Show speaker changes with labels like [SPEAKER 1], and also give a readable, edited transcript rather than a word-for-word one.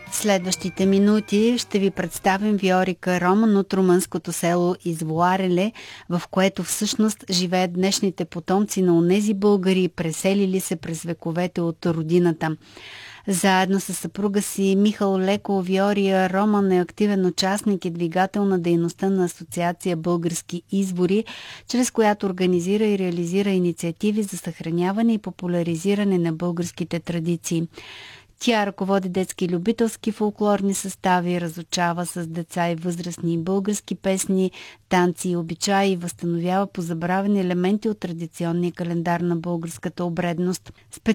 [SPEAKER 1] В следващите минути ще ви представим Виорика Роман от румънското село Извоареле, в което всъщност живеят днешните потомци на онези българи, преселили се през вековете от родината. Заедно с съпруга си Михал Леко, Виория Роман е активен участник и двигател на дейността на Асоциация Български извори, чрез която организира и реализира инициативи за съхраняване и популяризиране на българските традиции. Тя ръководи детски любителски фолклорни състави, разучава с деца и възрастни български песни, танци и обичаи и възстановява позабравени елементи от традиционния календар на българската обредност.